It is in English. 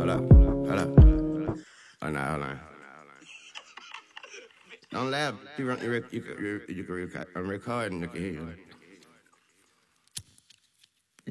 Hold up. Hold up. Hold on. Hold on. Don't laugh. You can record and you can hear you.